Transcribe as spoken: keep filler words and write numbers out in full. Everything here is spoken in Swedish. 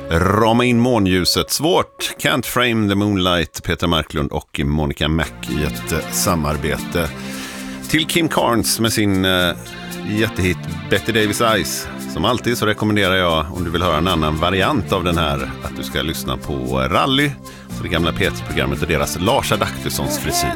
Rama in månljuset. Svårt. Can't frame the moonlight. Peter Marklund och Monica Mac i ett samarbete. Till Kim Carnes med sin uh, jättehit Betty Davis Eyes. Som alltid så rekommenderar jag, om du vill höra en annan variant av den här, att du ska lyssna på Rally, så det gamla P ett-programmet och deras Lars Adaktussons frisyr.